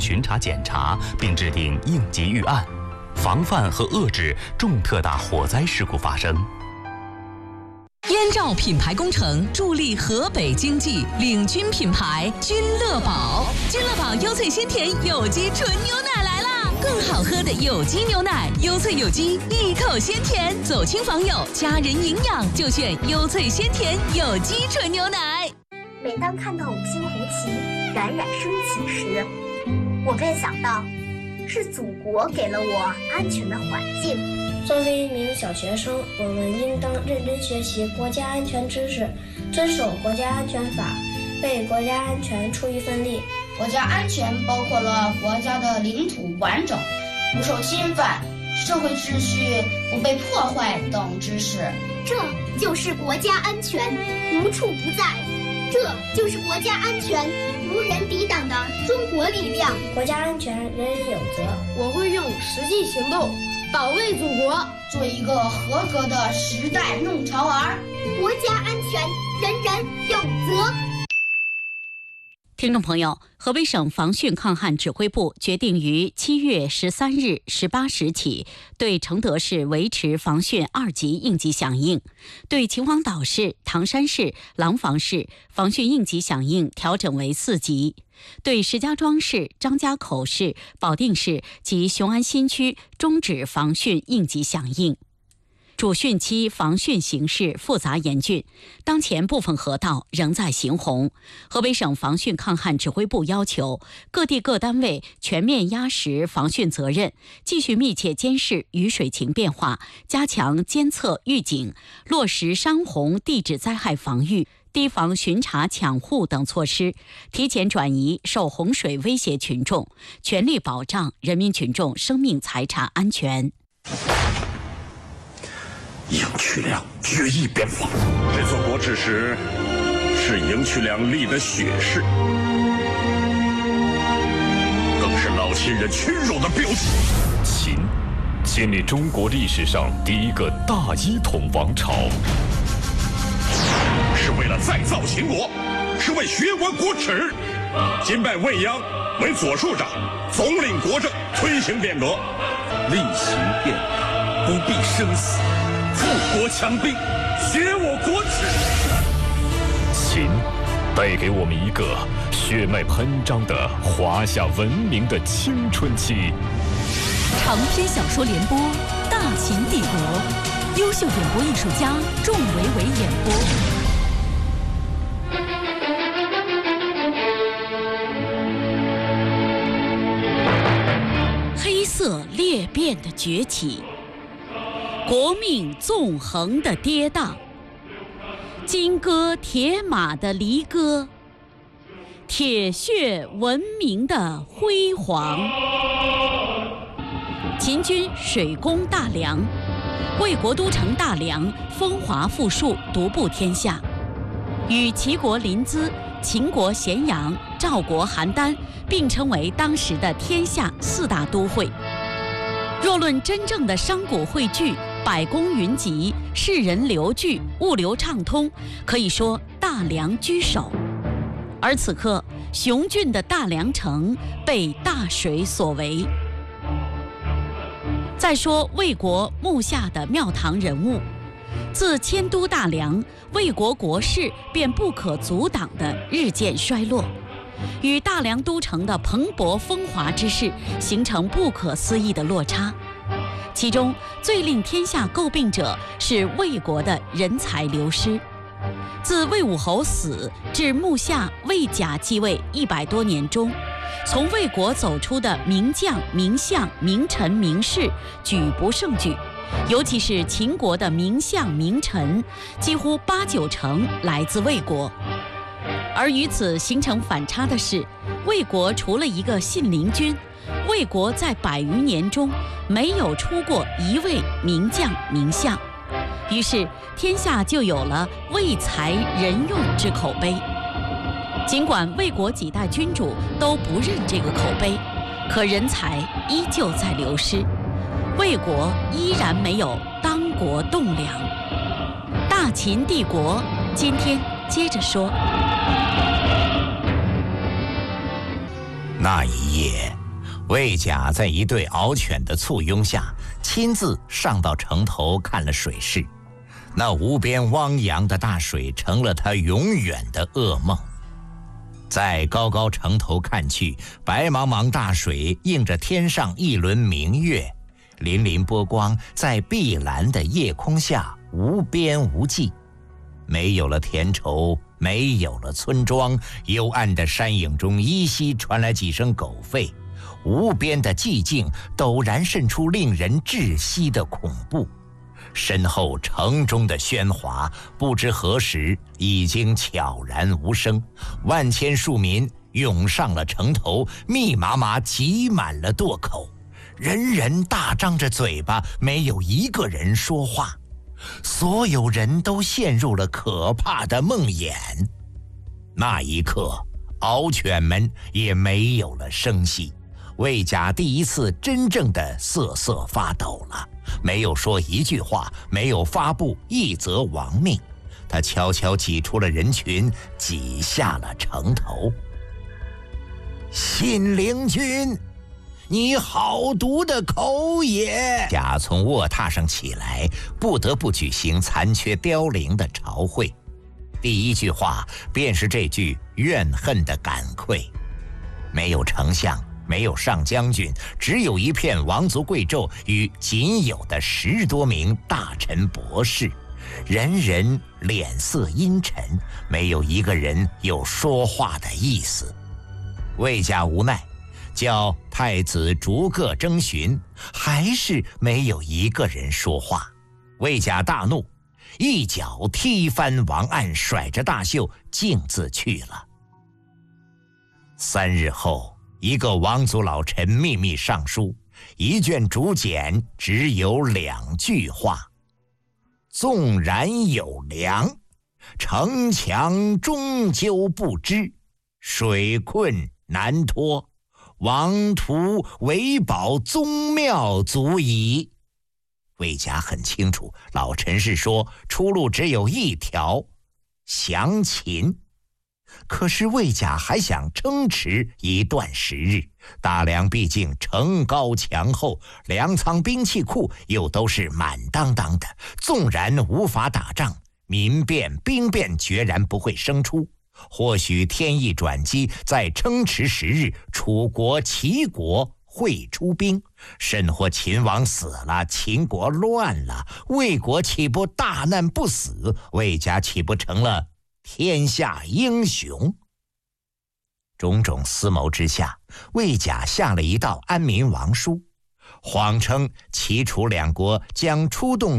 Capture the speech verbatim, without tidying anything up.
巡查检查，并制定应急预案，防范和遏制重特大火灾事故发生。 燕赵品牌工程助力河北经济，领军品牌君乐宝。君乐宝优萃鲜甜有机纯牛奶来啦！更好喝的有机牛奶，优萃有机，一口鲜甜，走亲访友，家人营养就选优萃鲜甜有机纯牛奶。 每当看到五星红旗冉冉升起时，我便想到，是祖国给了我安全的环境。 作为一名小学生，我们应当认真学习国家安全知识，遵守国家安全法，为国家安全出一份力。 国家安全包括了国家的领土完整、不受侵犯、社会秩序不被破坏等知识。 这就是国家安全无处不在，这就是国家安全无人抵挡的中国力量。 国家安全人人有责， 我会用实际行动保卫祖国， 做一个合格的时代弄潮儿。 国家安全人人有责。 听众朋友，河北省防汛抗旱指挥部决定于七月十三日十八时起，对承德市维持防汛二级应急响应，对秦皇岛市、唐山市、廊坊市防汛应急响应调整为四级，对石家庄市、张家口市、保定市及雄安新区终止防汛应急响应。主汛期防汛形势复杂严峻，当前部分河道仍在行洪。河北省防汛抗旱指挥部要求各地各单位全面压实防汛责任，继续密切监视雨水情变化，加强监测预警，落实山洪地质灾害防御、堤防巡查抢护等措施，提前转移受洪水威胁群众，全力保障人民群众生命财产安全。 赢渠梁决一边防，这座国之时是赢渠梁立的血誓，更是老秦人屈辱的标记。 秦建立中国历史上第一个大一统王朝， 是为了再造秦国，是为学完国耻。今拜未央为左庶长，总领国政，推行变革， 厉行变革，不必生死。富国强兵，学我国耻。 秦带给我们一个血脉喷张的华夏文明的青春期。 长篇小说联播《大秦帝国》，优秀演播艺术家仲维维演播。 黑色裂变的崛起，国命纵横的跌宕，金戈铁马的离歌，铁血文明的辉煌。秦军水攻大梁，魏国都城大梁风华富庶，独步天下，与齐国临淄、秦国咸阳、赵国邯郸并称为当时的天下四大都会。若论真正的商贾汇聚、百工云集、士人流聚、物流畅通，可以说大梁居首。而此刻，雄峻的大梁城被大水所围。再说魏国幕下的庙堂人物，自迁都大梁，魏国国势便不可阻挡地日渐衰落，与大梁都城的蓬勃风华之势形成不可思议的落差。其中最令天下诟病者是魏国的人才流失。自魏武侯死至幕下魏甲继位一百多年中，从魏国走出的名将、名相、名臣、名士举不胜举，尤其是秦国的名相、名臣，几乎八九成来自魏国。而与此形成反差的是，魏国除了一个信陵君，魏国在百余年中没有出过一位名将、名相，于是天下就有了魏才人用之口碑。尽管魏国几代君主都不认这个口碑，可人才依旧在流失，魏国依然没有当国栋梁。大秦帝国今天接着说。 那一夜，魏甲在一对獒犬的簇拥下，亲自上到城头看了水势。那无边汪洋的大水成了他永远的噩梦。在高高城头看去，白茫茫大水映着天上一轮明月，粼粼波光在碧蓝的夜空下无边无际。没有了田畴，没有了村庄，幽暗的山影中依稀传来几声狗吠，无边的寂静陡然渗出令人窒息的恐怖。身后城中的喧哗，不知何时已经悄然无声。万千庶民涌上了城头，密麻麻挤满了垛口，人人大张着嘴巴，没有一个人说话。所有人都陷入了可怕的梦魇。那一刻，獒犬们也没有了声息。魏甲第一次真正的瑟瑟发抖了，没有说一句话，没有发布一则亡命。他悄悄挤出了人群，挤下了城头。信陵君，你好毒的口也！甲从卧榻上起来，不得不举行残缺凋零的朝会。第一句话便是这句怨恨的感愧。没有丞相，没有上将军，只有一片王族贵胄与仅有的十多名大臣博士，人人脸色阴沉，没有一个人有说话的意思。魏甲无奈，叫太子逐个征询，还是没有一个人说话。魏甲大怒，一脚踢翻王案，甩着大袖径自去了。三日后，一个王族老臣秘密上书，一卷竹简，只有两句话：纵然有粮，城墙终究不支，水困难脱，王图为保宗庙足矣。魏甲很清楚，老臣是说出路只有一条，降秦。可是魏甲还想撑持一段时日，大梁毕竟城高墙厚，粮仓兵器库又都是满当当的，纵然无法打仗，民变兵变决然不会生出。或许天意转机，在撑持时日，楚国齐国会出兵，甚或秦王死了，秦国乱了，魏国岂不大难不死？魏家岂不成了天下英雄？种种思谋之下，魏甲下了一道安民王书，谎称齐楚两国将出动